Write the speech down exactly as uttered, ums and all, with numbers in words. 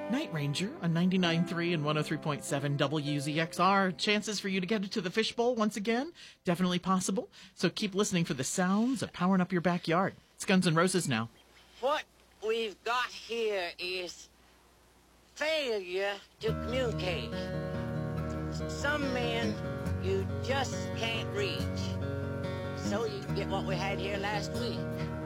Night Ranger on ninety-nine point three and one oh three point seven W Z X R. Chances for you to get to the fishbowl once again? Definitely possible. So keep listening for the sounds of powering up your backyard. It's Guns N' Roses now. What we've got here is failure to communicate. Some men you just can't reach. So you get what we had here last week.